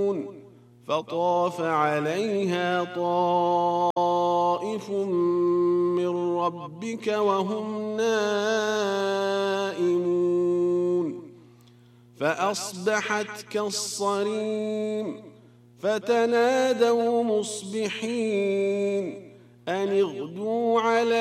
فطاف عليها طائف من ربك وهم نائمون فأصبحت كالصريم فتنادوا مصبحين أن اغدوا على